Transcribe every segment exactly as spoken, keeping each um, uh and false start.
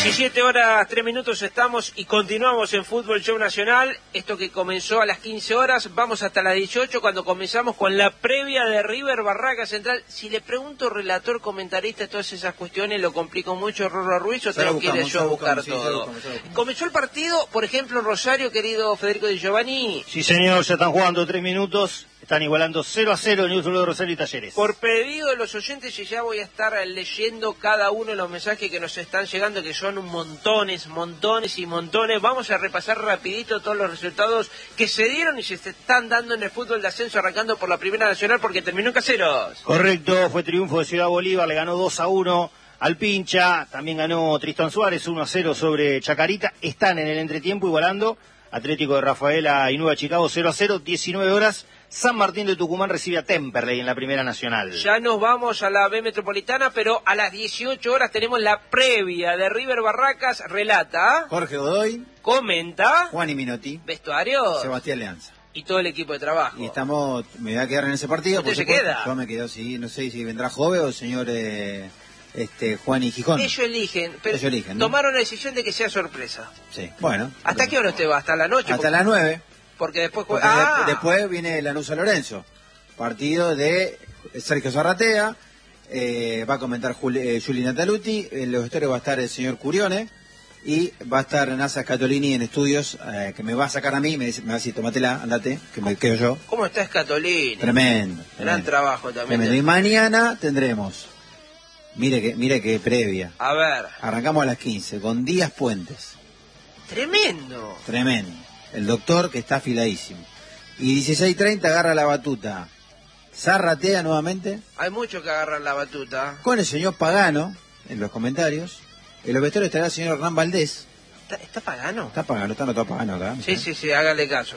diecisiete horas, tres minutos estamos y continuamos en Fútbol Show Nacional. Esto que comenzó a las quince horas, vamos hasta las dieciocho cuando comenzamos con la previa de River Barraca Central. Si le pregunto, relator, comentarista, todas esas cuestiones, ¿lo complico mucho Rorro Ruiz o te lo quiere yo buscar buscamos, todo? Sí, buscamos, buscamos. Comenzó el partido, por ejemplo, Rosario, querido Federico Di Giovanni. Sí, señor, ya están jugando tres minutos. Están igualando cero a cero el Newell's de Rosario y Talleres. Por pedido de los oyentes, y ya voy a estar leyendo cada uno de los mensajes que nos están llegando, que son montones, montones y montones. Vamos a repasar rapidito todos los resultados que se dieron y se están dando en el fútbol de ascenso, arrancando por la Primera Nacional, porque terminó en Caseros. Correcto, fue triunfo de Ciudad Bolívar, le ganó dos a uno al Pincha. También ganó Tristán Suárez uno a cero sobre Chacarita. Están en el entretiempo igualando. Atlético de Rafaela y Nueva Chicago cero a cero, diecinueve horas. San Martín de Tucumán recibe a Temperley en la Primera Nacional. Ya nos vamos a la B Metropolitana, pero a las dieciocho horas tenemos la previa de River Barracas. Relata Jorge Godoy, comenta Juan y Minotti, vestuario Sebastián Leanza. Y todo el equipo de trabajo. Y estamos, me voy a quedar en ese partido. ¿Usted se queda? Yo me quedo, sí, no sé si vendrá Jove o el señor eh, este, Juan y Gijón. Ellos eligen, pero Ellos eligen, ¿no? Tomaron la decisión de que sea sorpresa. Sí, bueno. ¿Hasta qué hora usted va? ¿Hasta la noche? Hasta porque... las nueve. Porque después... Porque ah. de, después viene Lanús San Lorenzo. Partido de Sergio Zarratea. Eh, va a comentar Juli, eh, Juli Nataluti. En los vestuarios va a estar el señor Curione. Y va a estar Nasa Scatolini en estudios, eh, que me va a sacar a mí. Me, dice, me va a decir, tómatela, andate, que me quedo yo. ¿Cómo está Scatolini? Tremendo. Gran tremendo. trabajo también. Tremendo. Y mañana tendremos... Mire que, mire que previa. A ver. Arrancamos a las quince con Díaz Puentes. Tremendo. Tremendo. El doctor que está afiladísimo. Y dieciséis treinta agarra la batuta. Zarratea nuevamente. Hay muchos que agarran la batuta. Con el señor Pagano, en los comentarios. En los vestuarios estará el señor Hernán Valdés. ¿Está, está Pagano? Está Pagano, está anotado Pagano acá. Sí, sí, sí, hágale caso.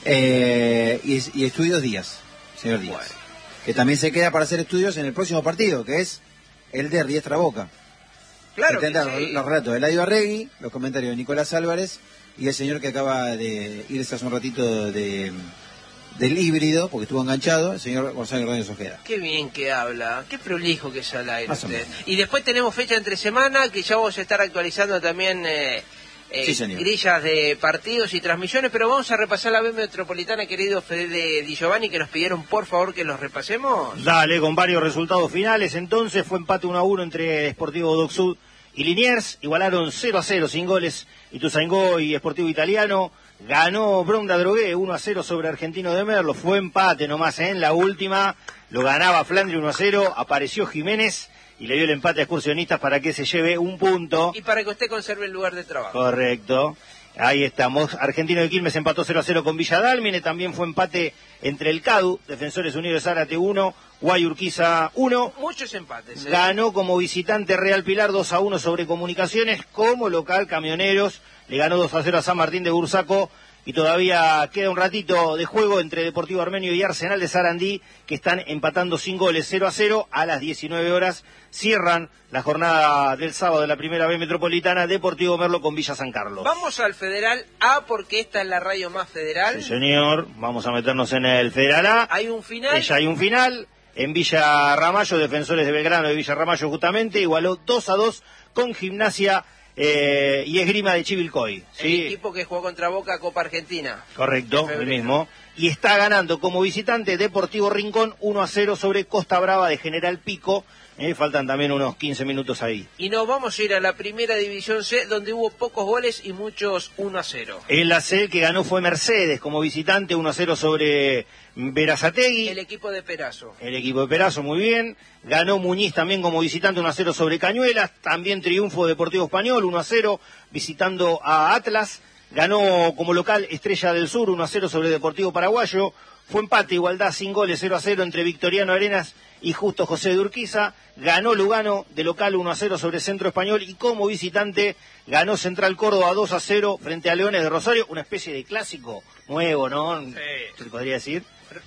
Eh, y, y Estudios Díaz, señor Díaz. Bueno. Que también se queda para hacer estudios en el próximo partido, que es el de Riestra Boca. Claro que sí. Los relatos de Eladio Arregui, los comentarios de Nicolás Álvarez y el señor que acaba de irse hace un ratito de, del híbrido, porque estuvo enganchado, el señor Gonzalo Rodríguez Ojeda. Qué bien que habla, qué prolijo que es al aire usted. Y después tenemos fecha entre semana, que ya vamos a estar actualizando también eh, eh, sí, grillas de partidos y transmisiones, pero vamos a repasar la B Metropolitana, querido Fede Di Giovanni, que nos pidieron por favor que los repasemos. Dale, con varios resultados finales. Entonces fue empate uno a uno entre Sportivo Dock Sud y Liniers, igualaron cero a cero sin goles Ituzaingó y Sportivo Italiano. Ganó Bronda Drogué uno a cero sobre Argentino de Merlo, fue empate nomás, ¿eh? En la última lo ganaba Flandre uno a cero, apareció Jiménez y le dio el empate a Excursionistas para que se lleve un punto. Y para que usted conserve el lugar de trabajo. Correcto. Ahí estamos. Argentino de Quilmes empató cero a cero con Villa Dálmine. También fue empate entre el CADU, Defensores Unidos de Zárate uno, Guayurquiza uno. Muchos empates. ¿eh? Ganó como visitante Real Pilar dos a uno sobre Comunicaciones. Como local Camioneros le ganó dos a cero a San Martín de Bursaco. Y todavía queda un ratito de juego entre Deportivo Armenio y Arsenal de Sarandí, que están empatando sin goles cero a cero. A las diecinueve horas cierran la jornada del sábado de la Primera B Metropolitana, Deportivo Merlo con Villa San Carlos. Vamos al Federal A, porque esta es la radio más federal. Sí, señor. Vamos a meternos en el Federal A. ¿Hay un final? Ya hay un final. En Villa Ramallo, Defensores de Belgrano de Villa Ramallo justamente, igualó dos a dos con Gimnasia Eh, y Esgrima de Chivilcoy, ¿sí? El equipo que jugó contra Boca Copa Argentina. Correcto, el mismo. Y está ganando como visitante Deportivo Rincón uno a cero sobre Costa Brava de General Pico. Eh, faltan también unos quince minutos ahí. Y nos vamos a ir a la Primera División C, donde hubo pocos goles y muchos uno a cero. En la C, el que ganó fue Mercedes como visitante uno a cero sobre Berazategui. El equipo de Perazo. El equipo de Perazo, muy bien. Ganó Muñiz también como visitante uno a cero sobre Cañuelas. También triunfo Deportivo Español uno a cero visitando a Atlas. Ganó como local Estrella del Sur uno a cero sobre Deportivo Paraguayo. Fue empate, igualdad sin goles cero a cero entre Victoriano Arenas y Justo José de Urquiza. Ganó Lugano de local uno a cero sobre Centro Español y como visitante ganó Central Córdoba dos a cero frente a Leones de Rosario. Una especie de clásico nuevo, ¿no? Sí. ¿Se podría decir?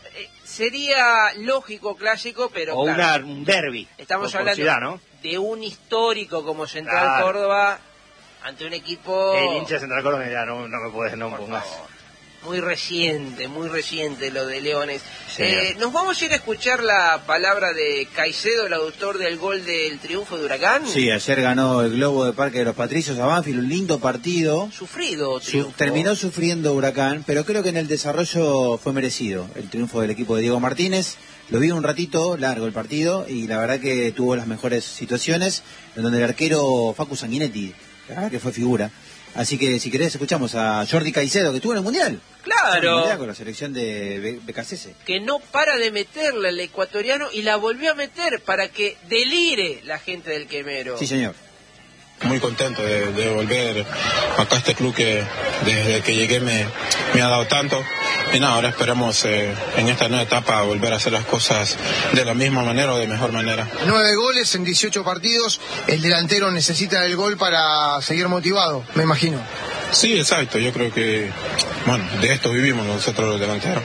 Sería lógico clásico, pero o claro, una, un derbi. Estamos hablando ciudad, ¿no? De un histórico como Central claro. Córdoba ante un equipo... El hincha de Central Córdoba, ya no, no me puedes, no me pongas. muy reciente, muy reciente lo de Leones. Sí. Eh, nos vamos a ir a escuchar la palabra de Caicedo, el autor del gol del triunfo de Huracán. Sí, ayer ganó el Globo de Parque de los Patricios a Banfield, un lindo partido. Sufrido Su, triunfo. terminó sufriendo Huracán, pero creo que en el desarrollo fue merecido el triunfo del equipo de Diego Martínez. Lo vi un ratito largo el partido y la verdad que tuvo las mejores situaciones, en donde el arquero Facu Sanguinetti, la verdad que fue figura. Así que si querés escuchamos a Jordi Caicedo, que estuvo en el Mundial. Claro. En el Mundial con la selección de B K C S. Que no para de meterla el ecuatoriano y la volvió a meter para que delire la gente del Quemero. Sí, señor. Muy contento de, de volver acá a este club que desde que llegué me, me ha dado tanto. Y nada, ahora esperamos eh, en esta nueva etapa volver a hacer las cosas de la misma manera o de mejor manera. Nueve goles en dieciocho partidos, el delantero necesita el gol para seguir motivado, me imagino. Sí, exacto, yo creo que, bueno, de esto vivimos nosotros los delanteros.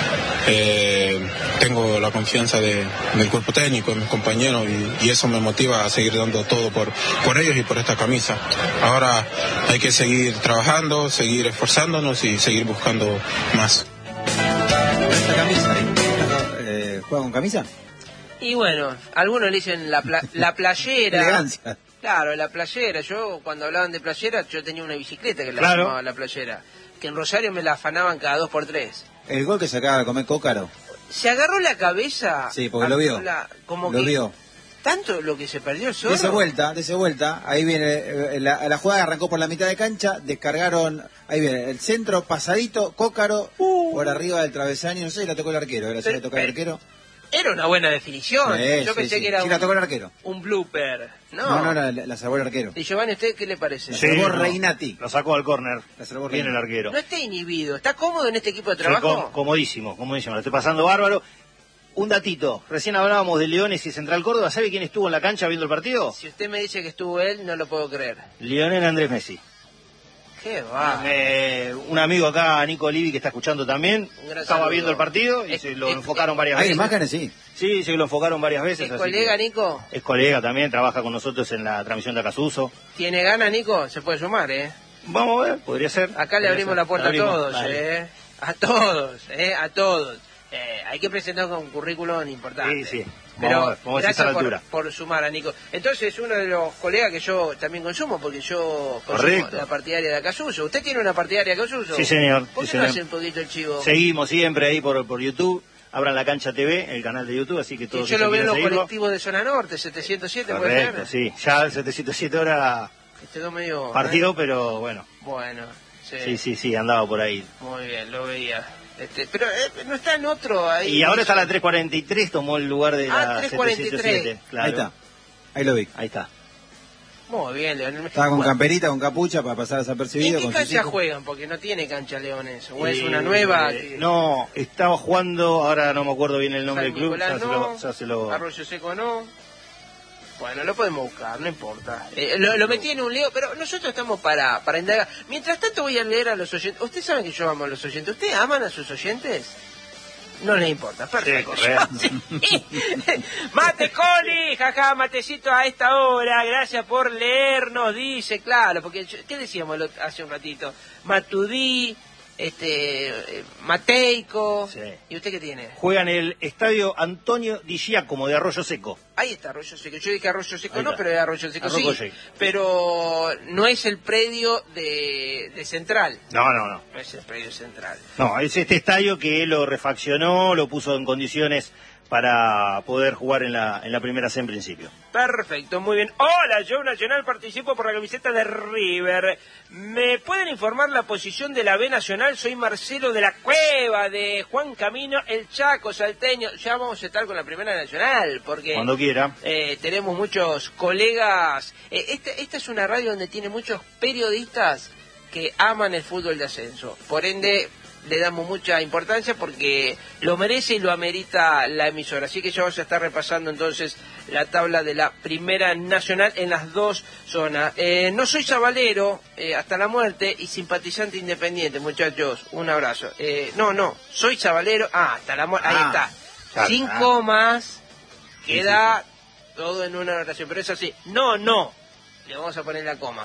Eh, tengo la confianza de, del cuerpo técnico, de mis compañeros y, y eso me motiva a seguir dando todo por, por ellos y por esta camisa. Ahora hay que seguir trabajando, seguir esforzándonos y seguir buscando más. ¿Esta camisa? Eh, ¿Juega con camisa? Y bueno, algunos le dicen la, pla la playera. Elegancia. Claro, la playera. Yo, cuando hablaban de playera, yo tenía una bicicleta que la Claro. llamaba la playera. Que en Rosario me la afanaban cada dos por tres. El gol que se acaba de comer Cócaro. Se agarró la cabeza. Sí, porque lo vio. La, como Lo que vio. tanto lo que se perdió el Zorro. Dese vuelta, dese vuelta. Ahí viene, eh, la, la jugada arrancó por la mitad de cancha, descargaron, ahí viene, el centro, pasadito, Cócaro, Uh. por arriba del travesaño, no sé, la tocó el arquero, era si Pero- la tocó el pero- arquero. Era una buena definición. Sí, Yo sí, pensé sí. que era Sí, un, la tocó el arquero. un blooper. No, No, no, la, la salvó el arquero. Y Giovanni, ¿usted qué le parece? Sí. salvó no, Reinati. Lo sacó al córner. La salvó Bien el Reinati. arquero. No está inhibido. ¿Está cómodo en este equipo de Sí, trabajo? com- comodísimo, comodísimo. Lo estoy pasando bárbaro. Un datito. Recién hablábamos de Leones y Central Córdoba. ¿Sabe quién estuvo en la cancha viendo el partido? Si usted me dice que estuvo él, no lo puedo creer. Lionel Andrés Messi. ¿Qué va? Eh, un amigo acá, Nico Livi, que está escuchando también, Un gran estaba saludo. viendo el partido y Es- se lo es- enfocaron varias Hay veces. imágenes, sí. Sí, sí, lo enfocaron varias veces. ¿Es así colega, que- Nico? Es colega también, trabaja con nosotros en la transmisión de Acasuso. ¿Tiene ganas, Nico? Se puede sumar, ¿eh? Vamos a ver, podría ser. Acá le Podría abrimos ser. la puerta Le abrimos, a todos, dale. ¿eh? A todos, ¿eh? A todos. Eh, hay que presentar con un currículum importante. Sí, sí. Pero Vamos a ver, vamos a ver si está a gracias la por, altura. por sumar a Nico. Entonces, uno de los colegas que yo también consumo, porque yo consumo Correcto. la partidaria de Acasuso. ¿Usted tiene una partidaria de Acasuso? Sí, señor. ¿Por Sí, qué no señor. hace un poquito el chivo? Seguimos siempre ahí por, por YouTube. Abran la Cancha T V, el canal de YouTube, así que Y todos yo los lo que veo en los quieran seguirlo. colectivos de Zona Norte, setecientos siete, ¿puede Correcto, ser? sí. Ya el setecientos siete horas Este dos medio... partido, ¿eh? pero bueno. Bueno, sí. Sí, sí, sí, andaba por ahí. Muy bien, lo veía. Este, pero eh, no está en otro ahí. Y ahora está la tres cuarenta y tres, tomó el lugar de Ah, la tres cuarenta y tres. setecientos siete. Claro. Ahí está. Ahí lo vi. Ahí está. Muy bien, Leonel. Estaba con Bueno, camperita, con capucha para pasar ¿y desapercibido. en qué con sus cancha hijos. juegan? Porque no tiene cancha Leones. ¿O es Eh, una nueva? eh, que- No, estaba jugando, ahora no me acuerdo bien el nombre San del club. Nicolás Ya se no, lo, ya se lo- Arroyo Seco no. Bueno, lo podemos buscar, no importa. Eh, lo, lo metí en un lío, pero nosotros estamos para, para indagar. Mientras tanto voy a leer a los oyentes. ¿Ustedes saben que yo amo a los oyentes? ¿Ustedes aman a sus oyentes? No les importa, perfecto. Sí, correcto. Sí. Mate Coli, jaja, matecito a esta hora, gracias por leernos, dice, claro, porque yo- ¿qué decíamos lo- hace un ratito? Matudí, este, eh, Mateico, Sí. ¿y usted qué tiene? Juega en el estadio Antonio Di Giacomo de Arroyo Seco. Ahí está Arroyo Seco, yo dije Arroyo Seco Ahí no, está. pero es Arroyo Seco Arroyo sí, Seco. pero no es el predio de, de Central, No, no, no. no es el predio central. No, es este estadio que él lo refaccionó, lo puso en condiciones para poder jugar en la, en la primera C en principio. Perfecto, muy bien. Hola, yo Nacional participo por la camiseta de River. ¿Me pueden informar la posición de la B Nacional? Soy Marcelo de la Cueva, de Juan Camino, el Chaco, salteño. Ya vamos a estar con la Primera Nacional, porque Cuando quiera. eh, tenemos muchos colegas. Eh, esta, esta es una radio donde tiene muchos periodistas que aman el fútbol de ascenso. Por ende, le damos mucha importancia porque lo merece y lo amerita la emisora. Así que ya vamos a estar repasando entonces la tabla de la Primera Nacional en las dos zonas. Eh, no soy sabalero eh, hasta la muerte y simpatizante independiente, muchachos. Un abrazo. Eh, no, no, soy sabalero. Ah, hasta la muerte. Ahí Ah, está. claro, Sin ah. comas, queda todo en una oración. Pero es así. No, no. Le vamos a poner la coma. Coma.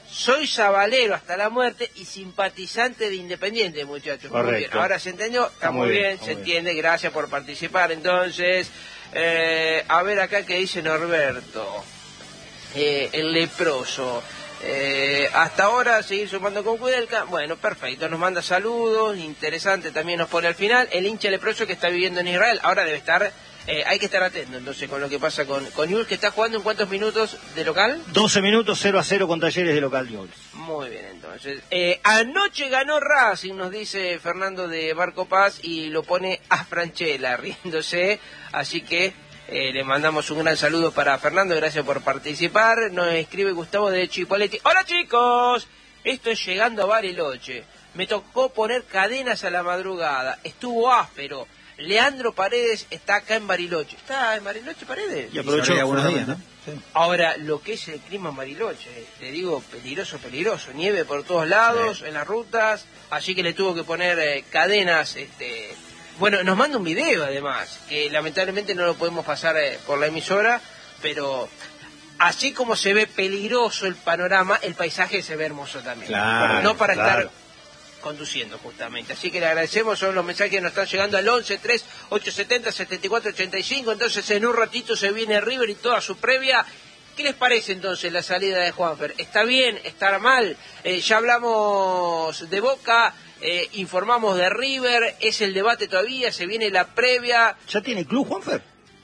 soy sabalero hasta la muerte y simpatizante de Independiente, muchachos. Correcto. Muy bien. Ahora se entendió, está, está muy bien, bien se muy entiende, bien. Gracias por participar. Entonces, eh, a ver acá qué dice Norberto, eh, el leproso. Eh, hasta ahora seguir sumando con Kudelka. Bueno, perfecto, nos manda saludos, interesante también nos pone al final. El hincha leproso que está viviendo en Israel, ahora debe estar, eh, hay que estar atento entonces con lo que pasa con, con Newell's, que está jugando en cuántos minutos de local. doce minutos, cero a cero con Talleres de local Newell's. Muy bien, entonces. Eh, anoche ganó Racing, nos dice Fernando de Barco Paz, y lo pone a Franchella riéndose, así que Eh, le mandamos un gran saludo para Fernando, gracias por participar. Nos escribe Gustavo de Chipoletti. Hola chicos, esto es llegando a Bariloche. Me tocó poner cadenas a la madrugada, estuvo áspero. Leandro Paredes está acá en Bariloche. ¿Está en Bariloche Paredes? Y aprovechó algunos días, ¿no? Sí. Ahora, lo que es el clima en Bariloche, te digo, peligroso, peligroso. Nieve por todos lados, sí, en las rutas, así que le tuvo que poner eh, cadenas, este... Bueno, nos manda un video además, que lamentablemente no lo podemos pasar eh, por la emisora, pero así como se ve peligroso el panorama, el paisaje se ve hermoso también. Claro, no para claro. estar conduciendo justamente. Así que le agradecemos, son los mensajes que nos están llegando al once, tres, ocho setenta, setenta y cuatro ochenta y cinco. Entonces en un ratito se viene River y toda su previa. ¿Qué les parece entonces la salida de Juanfer? ¿Está bien? ¿Está mal? Eh, ya hablamos de Boca. Eh, informamos de River, es el debate todavía, se viene la previa. ¿Ya tiene club, Juanfer?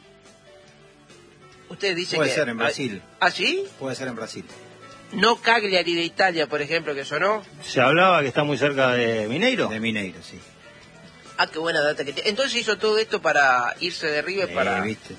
Usted dice Puede que... ser en Brasil. ¿Ah, sí? Puede ser en Brasil. No Cagliari de Italia, por ejemplo, que sonó. Se hablaba que está muy cerca de Mineiro. De Mineiro, sí. Ah, qué buena data que tiene. Entonces hizo todo esto para irse de River Eh, para... ¿viste?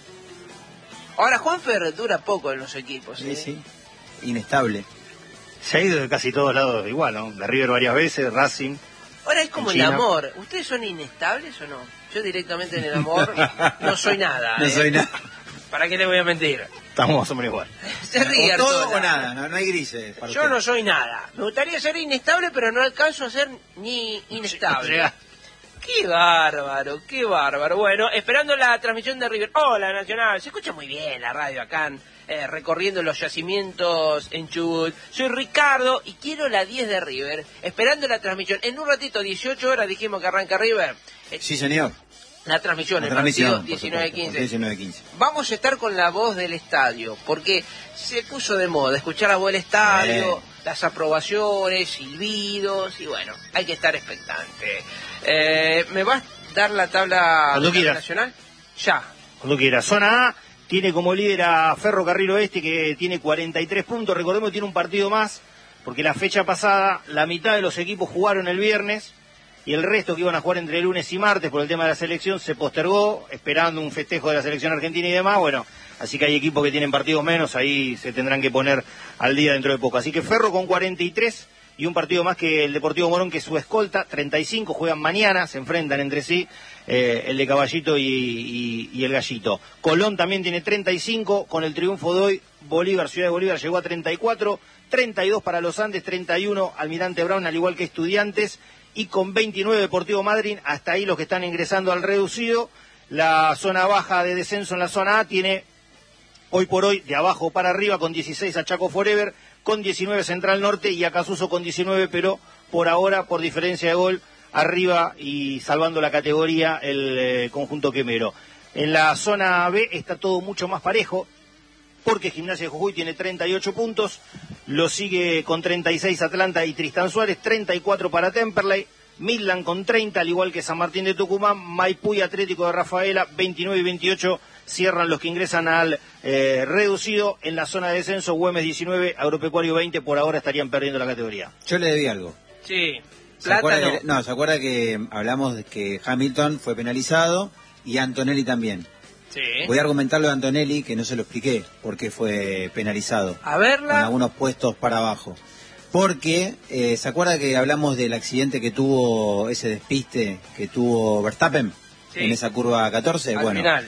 Ahora Juanfer dura poco en los equipos. Sí, ¿eh? sí. Inestable. Se ha ido de casi todos lados igual, ¿no? De River varias veces, Racing. Ahora es como en el China. amor. ¿Ustedes son inestables o no? Yo directamente en el amor no soy nada. No ¿eh? soy nada. ¿Para qué le voy a mentir? Estamos más o menos igual. Se ríe O todo Artola. o nada, no, no hay grises. para Yo usted. no soy nada. Me gustaría ser inestable, pero no alcanzo a ser ni inestable. Llega. Qué bárbaro, qué bárbaro. Bueno, esperando la transmisión de River. Hola, Nacional. Se escucha muy bien la radio acá, eh, recorriendo los yacimientos en Chubut. Soy Ricardo y quiero la diez de River. Esperando la transmisión. En un ratito, dieciocho horas, dijimos que arranca River. Eh, Sí, señor. La transmisión, La el transmisión, partido por diecinueve supuesto, quince. diecinueve quince. Vamos a estar con la voz del estadio, porque se puso de moda escuchar la voz del estadio, Eh. las aprobaciones, silbidos, y bueno, hay que estar expectante. Eh, ¿Me vas a dar la tabla Cuando de quieras. nacional? Ya. Cuando quiera. Zona A tiene como líder a Ferrocarril Oeste, que tiene cuarenta y tres puntos. Recordemos que tiene un partido más, porque la fecha pasada la mitad de los equipos jugaron el viernes y el resto que iban a jugar entre lunes y martes por el tema de la selección se postergó, esperando un festejo de la selección argentina y demás. Bueno, así que hay equipos que tienen partidos menos, ahí se tendrán que poner al día dentro de poco. Así que Ferro con cuarenta y tres y un partido más que el Deportivo Morón, que es su escolta, treinta y cinco, juegan mañana, se enfrentan entre sí, eh, el de Caballito y, y, y el Gallito. Colón también tiene treinta y cinco, con el triunfo de hoy, Bolívar, Ciudad de Bolívar llegó a treinta y cuatro, treinta y dos para los Andes, treinta y uno Almirante Brown, al igual que Estudiantes, y con veintinueve Deportivo Madryn. Hasta ahí los que están ingresando al reducido. La zona baja de descenso en la zona A tiene hoy por hoy de abajo para arriba con dieciséis a Chaco Forever, con diecinueve Central Norte y a Casuso con diecinueve, pero por ahora por diferencia de gol arriba y salvando la categoría el eh, conjunto quemero. En la zona B está todo mucho más parejo, porque Gimnasia de Jujuy tiene treinta y ocho puntos, lo sigue con treinta y seis Atlanta y Tristán Suárez, treinta y cuatro para Temperley, Midland con treinta, al igual que San Martín de Tucumán, Maipú y Atlético de Rafaela, veintinueve y veintiocho cierran los que ingresan al eh, reducido. En la zona de descenso, Güemes diecinueve, Agropecuario veinte, por ahora estarían perdiendo la categoría. Yo le debí algo. Sí. ¿Se acuerda Plátano. que, no, ¿se acuerda que hablamos de que Hamilton fue penalizado y Antonelli también? Sí. Voy a argumentar lo de Antonelli, que no se lo expliqué, por qué fue penalizado. A Con verla. algunos puestos para abajo. Porque, eh, ¿se acuerda que hablamos del accidente que tuvo, ese despiste que tuvo Verstappen Sí. en esa curva catorce? Al Bueno, final.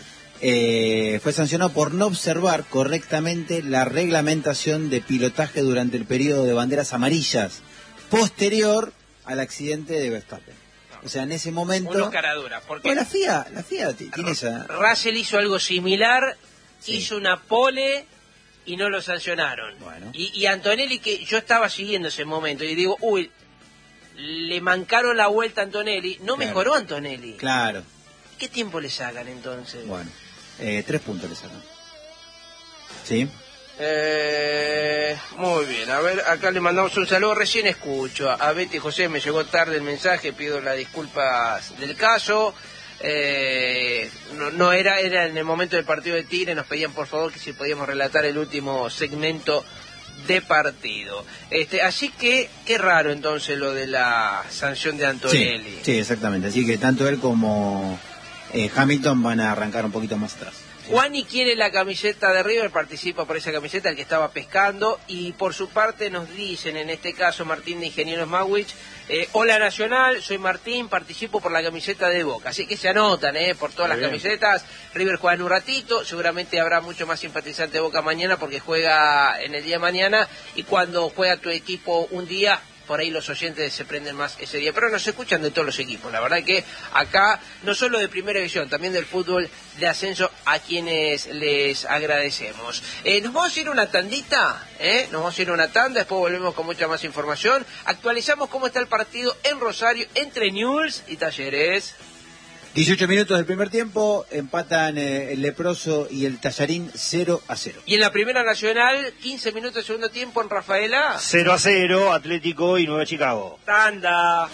eh, fue sancionado por no observar correctamente la reglamentación de pilotaje durante el periodo de banderas amarillas, posterior al accidente de Verstappen. O sea, en ese momento... Unos caraduras. Porque Bueno, la F I A, la F I A t- tiene esa... Russell hizo algo similar, Sí. hizo una pole y no lo sancionaron. Bueno. Y, y Antonelli, que yo estaba siguiendo ese momento, y digo, uy, le mancaron la vuelta a Antonelli, no Claro. mejoró Antonelli. Claro. ¿Qué tiempo le sacan entonces? Bueno, eh, tres puntos le sacan. ¿Sí? Eh, muy bien, a ver, acá le mandamos un saludo, recién escucho, a Betty José me llegó tarde el mensaje, pido las disculpas del caso, eh, no, no era, era en el momento del partido de Tigre, nos pedían por favor que si podíamos relatar el último segmento de partido, este, así que, qué raro entonces lo de la sanción de Antonelli. Sí, sí, exactamente, así que tanto él como eh, Hamilton van a arrancar un poquito más atrás. Juani quiere la camiseta de River, participa por esa camiseta, el que estaba pescando, y por su parte nos dicen, en este caso Martín de Ingenieros Magwich, eh, hola Nacional, soy Martín, participo por la camiseta de Boca, así que se anotan eh, por todas Muy las bien. camisetas. River juega en un ratito, seguramente habrá mucho más simpatizante de Boca mañana porque juega en el día de mañana, y cuando juega tu equipo un día, por ahí los oyentes se prenden más ese día, pero nos escuchan de todos los equipos, la verdad que acá, no solo de primera división, también del fútbol de ascenso, a quienes les agradecemos. Eh, nos vamos a ir a una tandita, ¿eh? Nos vamos a ir a una tanda, después volvemos con mucha más información, actualizamos cómo está el partido en Rosario, entre Newell's y Talleres. dieciocho minutos del primer tiempo, empatan eh, el Leproso y el Tallarín cero a cero. Y en la Primera Nacional, quince minutos de segundo tiempo en Rafaela. cero a cero, Atlético y Nueva Chicago. Tanda.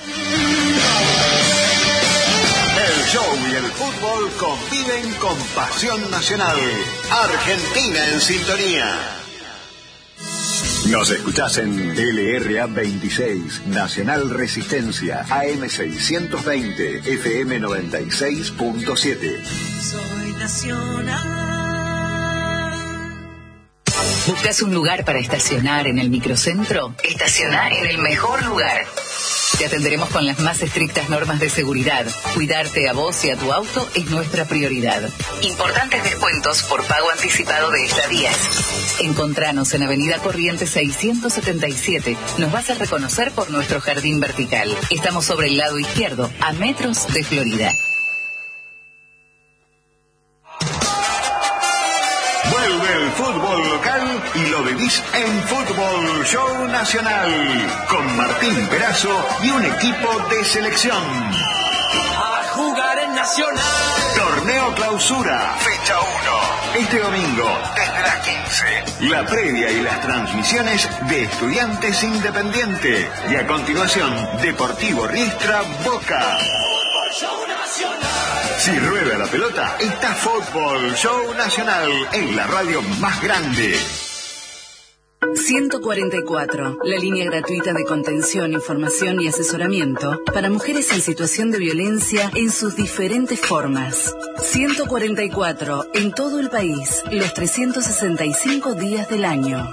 El show y el fútbol conviven con pasión nacional. Argentina en sintonía. Nos escuchás en L R A veintiséis, Nacional Resistencia, A M seiscientos veinte, F M noventa y seis punto siete. Soy nacional. ¿Buscas un lugar para estacionar en el microcentro? Estaciona en el mejor lugar. Te atenderemos con las más estrictas normas de seguridad. Cuidarte a vos y a tu auto es nuestra prioridad. Importantes descuentos por pago anticipado de estadías. Encontranos en Avenida Corrientes seiscientos setenta y siete. Nos vas a reconocer por nuestro jardín vertical. Estamos sobre el lado izquierdo, a metros de Florida. Vuelve el fútbol local y lo vivís en Fútbol Show Nacional, con Martín Perazo y un equipo de selección. A jugar en Nacional. Torneo Clausura, fecha uno. Este domingo, desde las quince. La previa y las transmisiones de Estudiantes Independiente. Y a continuación, Deportivo Riestra Boca. Fútbol Show Nacional. Si rueda la pelota, está Fútbol Show Nacional en la radio más grande. ciento cuarenta y cuatro, la línea gratuita de contención, información y asesoramiento para mujeres en situación de violencia en sus diferentes formas. ciento cuarenta y cuatro, en todo el país, los trescientos sesenta y cinco días del año.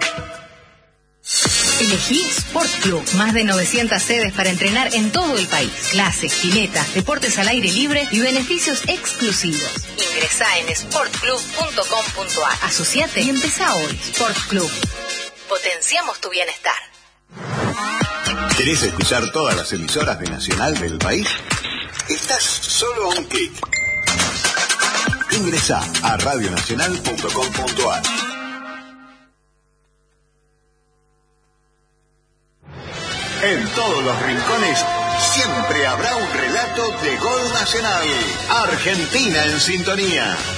Elegí Sport Club. Más de novecientas sedes para entrenar en todo el país. Clases, piletas, deportes al aire libre y beneficios exclusivos. Ingresá en sport club punto com punto a r. Asociate y empezá hoy. Sport Club. Potenciamos tu bienestar. ¿Querés escuchar todas las emisoras de Nacional del país? Estás solo a un clic. Ingresá a radio nacional punto com punto a r. En todos los rincones siempre habrá un relato de gol nacional. Argentina en sintonía.